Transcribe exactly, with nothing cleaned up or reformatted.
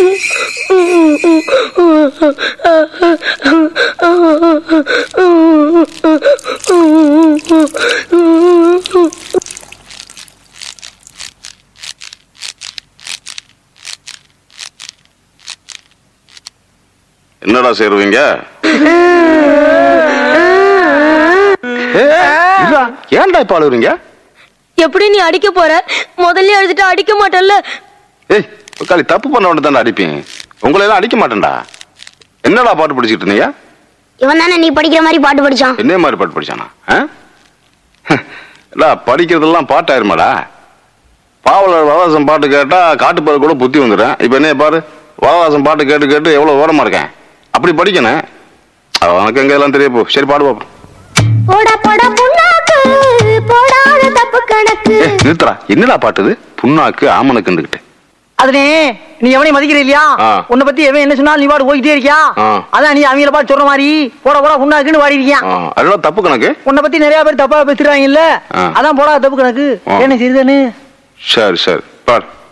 என்னடா சேருவீங்க? ஏன்டா இப்ப அழுவுறீங்க? எப்படி நீ அடிக்க போற? முதல்ல அழுதுட்டு அடிக்க மாட்டல்ல? ஏய் காலி தப்பு பண்ண உடனே தானே அடிப்பேன். உங்களை எல்லாம் அடிக்க மாட்டேன்டா. என்னடா பாட்டு படிச்சுட்டு இருந்தீங்க? இவன் தானே நீ படிக்கிற மாதிரி பாட்டு படிச்சான். என்ன மாதிரி பாட்டு படிச்சானா? படிக்கிறதெல்லாம் பாட்டு ஆயிருமாடா. பாவலர் வரதாசம் பாட்டு கேட்டா காட்டுப்பாரு கூட புத்தி வந்துடுறேன். இப்ப என்ன பாரு, வரதாசம் பாட்டு கேட்டு கேட்டு எவ்வளவு ஓரமா இருக்கேன். அப்படி படிக்கணும். அவனுக்கு எங்க எல்லாம் தெரிய போ. சரி பாடு பாப்போம். நிறுத்தரா. என்னடா பாட்டுது? புண்ணாக்கு ஆமனுக்கு. அதுனே நீ எவனையும் மதிக்கிற இல்லையா? உன்னை பத்தி எவன் என்ன சொன்னாலும் நீ பாடு போய்கிட்டே இருக்கியா? அதான் நீ அவங்கள பாட்டு சொல்ற மாதிரி போட போட புண்ணாக்குன்னு பாடி இருக்கியா? அதெல்லாம் தப்பு கணக்கு. உன்னை பத்தி நிறைய பேர் தப்பா பேசுறாங்க இல்ல, அதான் போடா தப்பு கணக்கு. என்ன சிறிதனு. சரி சரி பாடு.